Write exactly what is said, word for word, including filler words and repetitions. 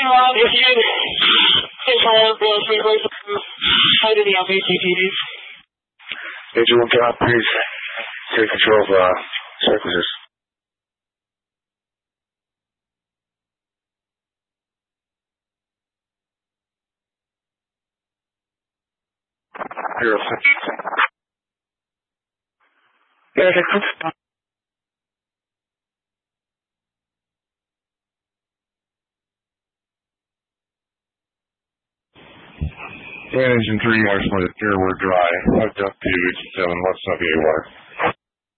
Ron, if you control the frequency height of the L V C P D. Angel one, John, please take control of uh, surfaces. Zero six. Zero six. And engine three, Marshall, Airward Dry, hooked up to seven, what's up, A water.